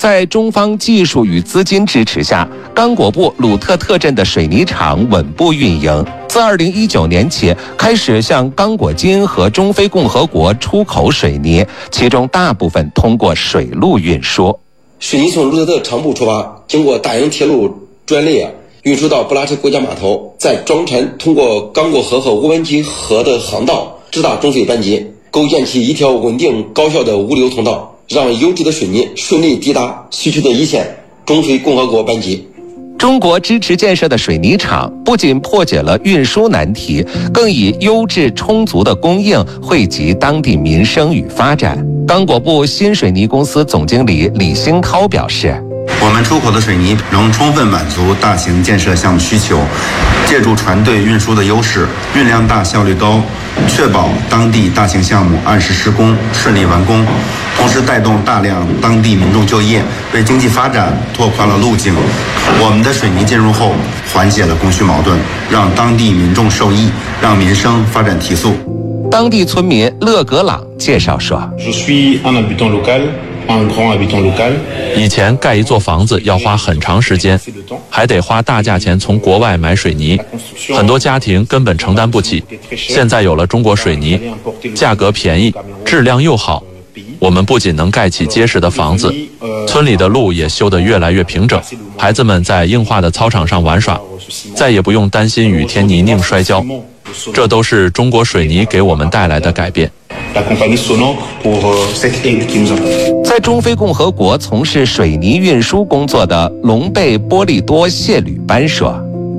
在中方技术与资金支持下，刚果布鲁特特镇的水泥厂稳步运营。自2019年起，开始向刚果金和中非共和国出口水泥，其中大部分通过水路运输。 水泥从鲁特特厂部出发，经过大营铁路专列运输到布拉什国家码头，再装船通过刚果河和乌温基河的航道直达中非班级，构建起一条稳定高效的物流通道，让优质的水泥顺利抵达需求的一线中非共和国班级。 中国支持建设的水泥厂不仅破解了运输难题，更以优质充足的供应惠及当地民生与发展。刚果布新水泥公司总经理李兴涛表示， 我们出口的水泥能充分满足大型建设项目需求，借助船队运输的优势，运量大、效率高，确保当地大型项目按时施工、顺利完工，同时带动大量当地民众就业，为经济发展拓宽了路径。我们的水泥进入后，缓解了供需矛盾，让当地民众受益，让民生发展提速。 当地村民勒格朗介绍说， 以前盖一座房子要花很长时间，还得花大价钱从国外买水泥，很多家庭根本承担不起。现在有了中国水泥，价格便宜，质量又好，我们不仅能盖起结实的房子，村里的路也修得越来越平整，孩子们在硬化的操场上玩耍，再也不用担心雨天泥泞摔跤。这都是中国水泥给我们带来的改变。 在中非共和国从事水泥运输工作的隆贝波利多谢吕班说，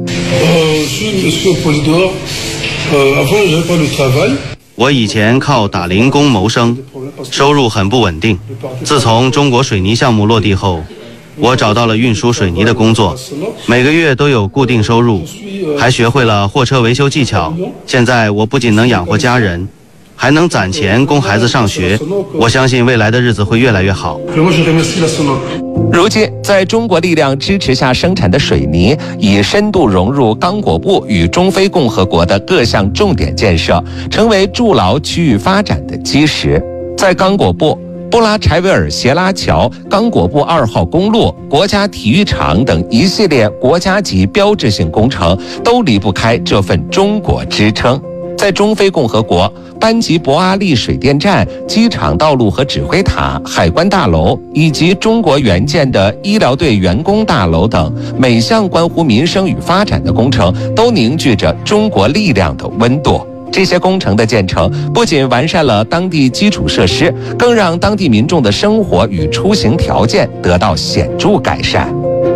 我以前靠打零工谋生，收入很不稳定。自从中国水泥项目落地后，我找到了运输水泥的工作，每个月都有固定收入，还学会了货车维修技巧。现在我不仅能养活家人，还能攒钱供孩子上学。我相信未来的日子会越来越好。 如今，在中国力量支持下生产的水泥，已深度融入刚果布与中非共和国的各项重点建设，成为筑牢区域发展的基石。在刚果布，布拉柴维尔斜拉桥、刚果布2号公路、国家体育场等一系列国家级标志性工程都离不开这份中国支撑。在中非共和国，班吉博阿利水电站、机场道路和指挥塔、海关大楼以及中国援建的医疗队员工大楼等每项关乎民生与发展的工程，都凝聚着中国力量的温度。这些工程的建成，不仅完善了当地基础设施，更让当地民众的生活与出行条件得到显著改善。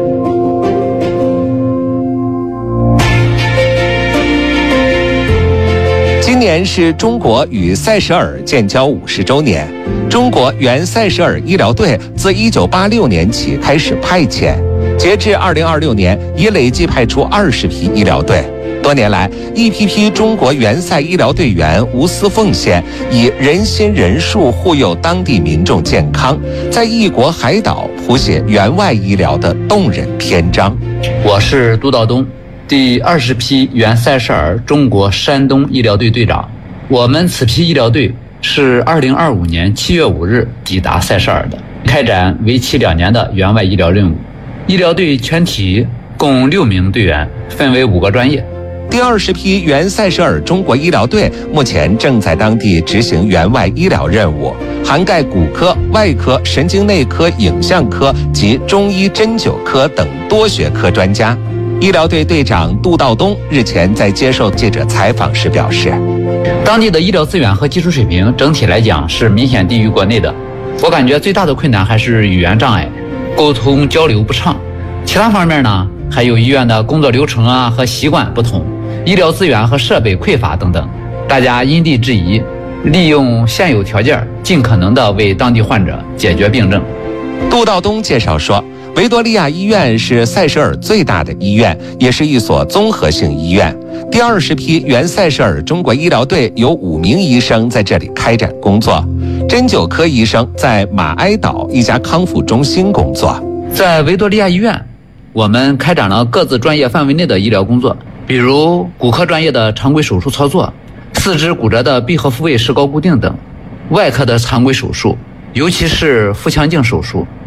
今年是中国与塞舌尔建交50周年，中国援塞舌尔医疗队自1986年起开始派遣，截至2026年已累计派出20批医疗队。多年来，一批批中国援塞医疗队员无私奉献，以人心人术护佑当地民众健康，在异国海岛谱写援外医疗的动人篇章。 我是杜道东，第20批援塞舌尔中国山东医疗队队长。我们此批医疗队是2025年7月5日抵达塞舌尔的，开展为期2年的援外医疗任务。医疗队全体共6名队员，分为5个专业。 第20批援塞舌尔中国医疗队目前正在当地执行援外医疗任务，涵盖骨科、外科、神经内科、影像科及中医针灸科等多学科专家。医疗队队长杜道东日前在接受记者采访时表示， 当地的医疗资源和技术水平整体来讲是明显低于国内的。我感觉最大的困难还是语言障碍，沟通交流不畅。其他方面呢，还有医院的工作流程和习惯不同，医疗资源和设备匮乏等等，大家因地制宜，利用现有条件，尽可能的为当地患者解决病症。 杜道东介绍说，维多利亚医院是塞舌尔最大的医院，也是一所综合性医院。第20批援塞舌尔中国医疗队有5名医生在这里开展工作，针灸科医生在马埃岛一家康复中心工作。 在维多利亚医院，我们开展了各自专业范围内的医疗工作，比如骨科专业的常规手术操作，四肢骨折的闭合复位石膏固定等，外科的常规手术，尤其是腹腔镜手术，